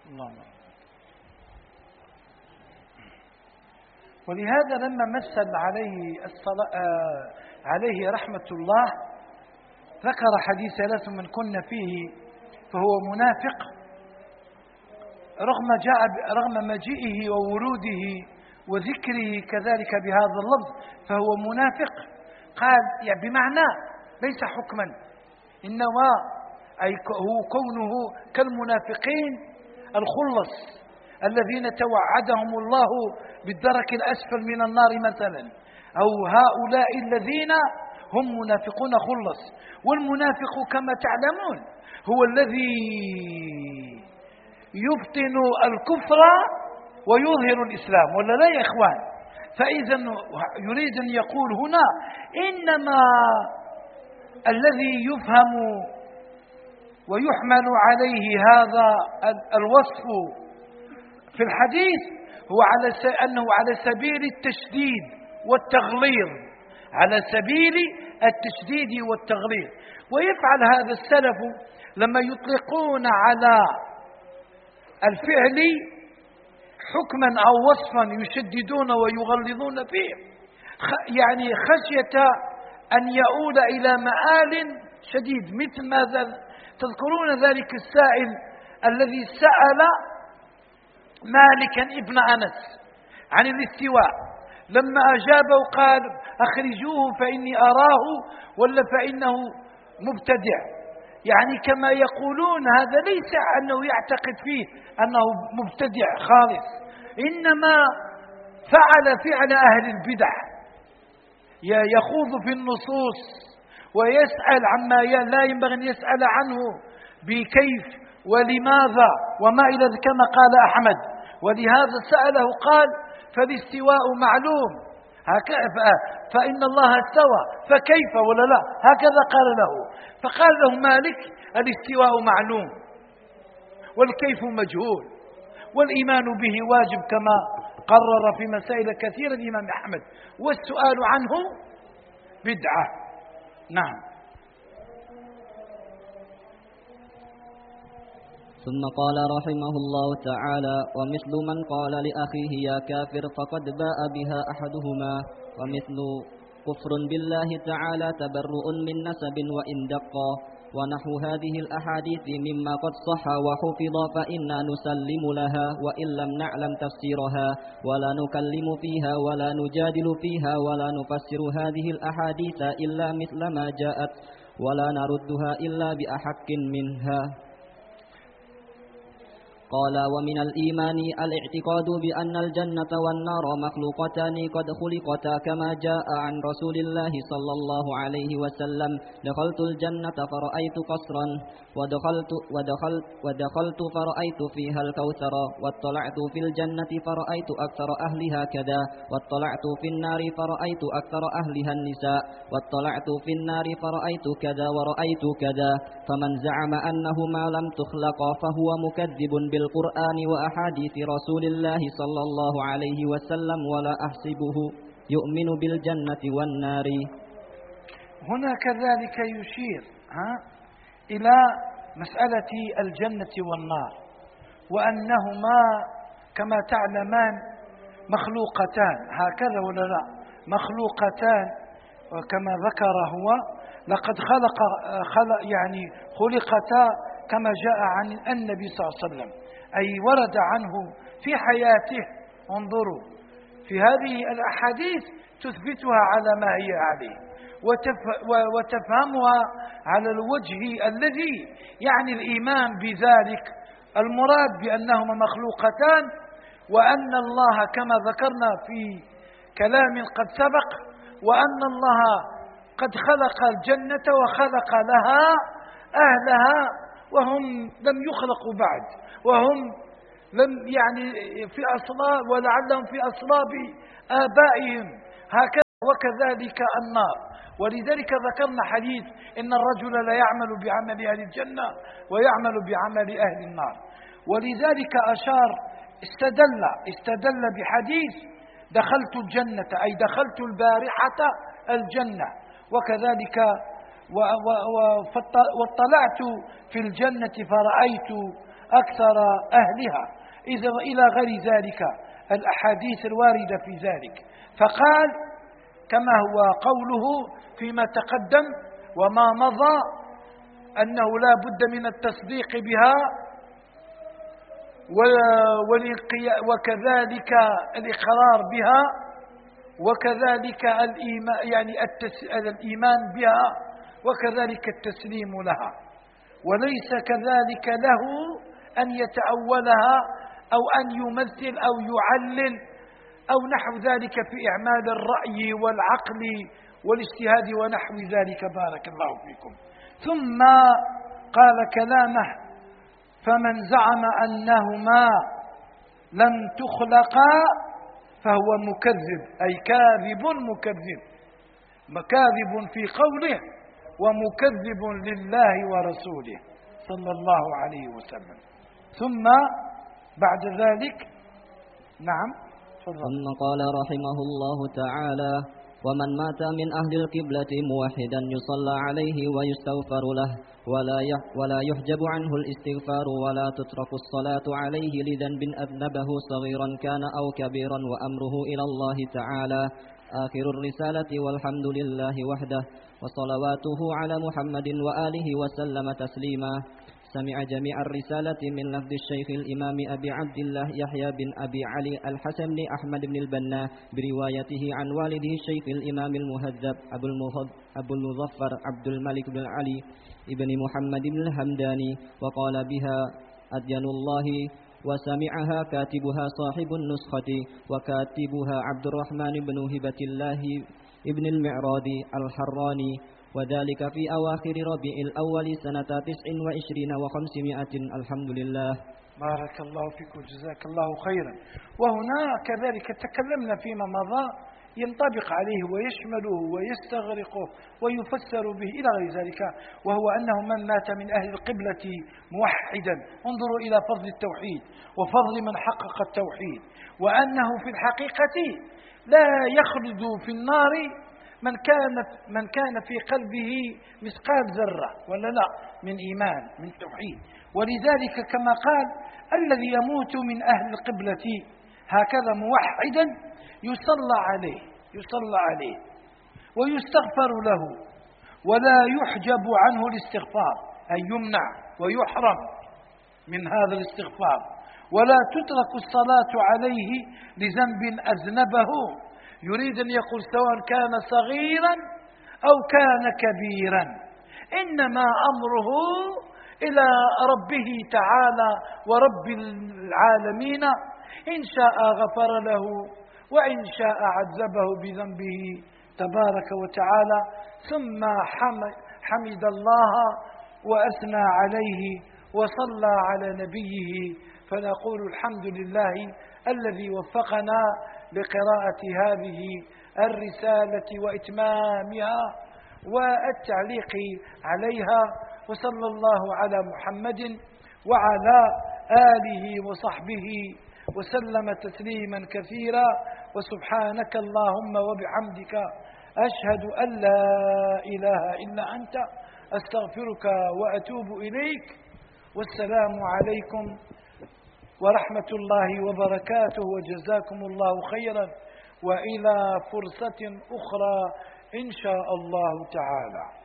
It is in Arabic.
اللهم. ولهذا لما مثل عليه رحمة الله ذكر حديث ثلاث من كن فيه فهو منافق، رغم مجيئه ووروده وذكره كذلك بهذا اللفظ فهو منافق. قال يعني بمعنى ليس حكما، إنما أي هو كونه كالمنافقين الخلص الذين توعدهم الله بالدرك الأسفل من النار مثلا، أو هؤلاء الذين هم منافقون خلص. والمنافق كما تعلمون هو الذي يبطن الكفر ويظهر الإسلام، ولا لا يا إخوان؟ فإذا يريد أن يقول هنا إنما الذي يفهم ويحمل عليه هذا الوصف في الحديث هو أنه على سبيل التشديد والتغليظ، على سبيل التشديد والتغليظ. ويفعل هذا السلف لما يطلقون على الفعل حكما أو وصفا يشددون ويغلظون فيه، يعني خشية أن يؤول إلى مآل شديد، مثل ماذا تذكرون ذلك السائل الذي سأل مالكا ابن أنس عن الاستواء، لما أجابه قال أخرجوه فإني أراه ولا فإنه مبتدع. يعني كما يقولون هذا ليس أنه يعتقد فيه أنه مبتدع خالص، إنما فعل فعل أهل البدع، يخوض في النصوص ويسأل عما لا ينبغي أن يسأل عنه بكيف ولماذا وما إلى كما قال أحمد. ولهذا سأله قال فالاستواء معلوم فإن الله استوى فكيف ولا لا، هكذا قال له. فقال له مالك الاستواء معلوم والكيف مجهول والإيمان به واجب كما قرر في مسائل كثيرة الإمام أحمد، والسؤال عنه بدعة. نعم. ثم قال رحمه الله تعالى: ومثل من قال لأخيه يا كافر فقد باء بها أحدهما، ومثل كفر بالله تعالى تبرؤ من نسب وإن دقا، ونحو هذه الأحاديث مما قد صح وحفظ فإنا نسلم لها وإن لم نعلم تفسيرها، ولا نكلم فيها ولا نجادل فيها ولا نفسر هذه الأحاديث إلا مثل ما جاءت، ولا نردها إلا بأحق منها. قال: ومن الإيمان الاعتقاد بأن الجنة والنار مخلوقتان قد خلقتا كما جاء عن رسول الله صلى الله عليه وسلم: دخلت الجنة فرأيت قصرا ودخلت فرأيت فيها الكوثر، واطلعت في الجنة فرأيت أكثر أهلها كذا، واطلعت في النار فرأيت أكثر أهلها النساء، واطلعت في النار فرأيت كذا ورأيت كذا. فمن زعم أنهما لم تخلقا فهو مكذب بالقرآن وأحاديث رسول الله صلى الله عليه وسلم، ولا أحسبه يؤمن بالجنة والنار. هنا كذلك يشير إلى مسألة الجنة والنار، وأنهما كما تعلمان مخلوقتان، هكذا ولا لا؟ مخلوقتان، وكما ذكر هو لقد يعني خلقتا كما جاء عن النبي صلى الله عليه وسلم، أي ورد عنه في حياته. انظروا في هذه الأحاديث تثبتها على ما هي عليه وتفهمها على الوجه الذي يعني الإيمان بذلك. المراد بأنهما مخلوقتان، وأن الله كما ذكرنا في كلام قد سبق، وأن الله قد خلق الجنة وخلق لها أهلها وهم لم يخلقوا بعد، وهم لم يعني في أصلاب ولعلهم في أصلاب آبائهم، هكذا وكذلك النار. ولذلك ذكرنا حديث إن الرجل لا يعمل بعمل أهل الجنة ويعمل بعمل أهل النار. ولذلك استدل بحديث دخلت الجنة، أي دخلت البارحة الجنة، وكذلك واطلعت في الجنة فرأيت أكثر أهلها إلى غير ذلك الأحاديث الواردة في ذلك. فقال كما هو قوله فيما تقدم وما مضى أنه لا بد من التصديق بها وكذلك الإقرار بها وكذلك الإيمان بها وكذلك التسليم لها، وليس كذلك له أن يتأولها أو أن يمثل أو يعلل أو نحو ذلك في إعمال الرأي والعقل والاجتهاد ونحو ذلك. بارك الله فيكم. ثم قال كلامه: فمن زعم أنهما لم تخلقا فهو مكذب، أي كاذب مكذب، كاذب في قوله ومكذب لله ورسوله صلى الله عليه وسلم. ثم بعد ذلك نعم ثم قال رحمه الله تعالى: ومن مات من أهل القبلة موحدا يصلى عليه ويستغفر له ولا يحجب عنه الاستغفار ولا تترك الصلاة عليه لذنب أذنبه صغيرا كان أو كبيرا وأمره إلى الله تعالى. آخر الرسالة والحمد لله وحده وصلواته على محمد وآله وسلم تسليما. سمع جميع الرسالة من لفظ الشيخ الإمام أبي عبد الله يحيى بن أبي علي الحسن بن أحمد بن البنا بروايته عن والده الشيخ الإمام المهذب أبو المظفر عبد الملك بن علي ابن محمد بن الحمداني، وقال بها أدين الله، وسمعها كاتبها صاحب النسخة وكاتبها عبد الرحمن بن هبة الله ابن المعراض الحراني، وذلك في أواخر ربيع الأول سنة 29 و500. الحمد لله. بارك الله فيك وجزاك الله خيرا. وهنا كذلك تكلمنا فيما مضى ينطبق عليه ويشمله ويستغرقه ويفسر به إلى غير ذلك، وهو أنه من مات من أهل القبلة موحدا، انظروا إلى فضل التوحيد وفضل من حقق التوحيد، وأنه في الحقيقة لا يخلد في النار من كان في قلبه مثقال ذرة ولا لا من إيمان من توحيد. ولذلك كما قال: الذي يموت من أهل القبلة هكذا موحدا يصلى عليه ويستغفر له ولا يحجب عنه الاستغفار، أي يمنع ويحرم من هذا الاستغفار، ولا تترك الصلاة عليه لذنب أذنبه. يريد أن يقول سواء كان صغيرا أو كان كبيرا، إنما أمره إلى ربه تعالى ورب العالمين، إن شاء غفر له وإن شاء عذبه بذنبه تبارك وتعالى. ثم حمد الله وأثنى عليه وصلى على نبيه، فنقول الحمد لله الذي وفقنا لقراءة هذه الرسالة وإتمامها والتعليق عليها. وصلى الله على محمد وعلى آله وصحبه وسلم تسليما كثيرا. وسبحانك اللهم وبحمدك أشهد أن لا إله إلا أنت أستغفرك وأتوب إليك. والسلام عليكم ورحمة الله وبركاته، وجزاكم الله خيرا، وإلى فرصة أخرى إن شاء الله تعالى.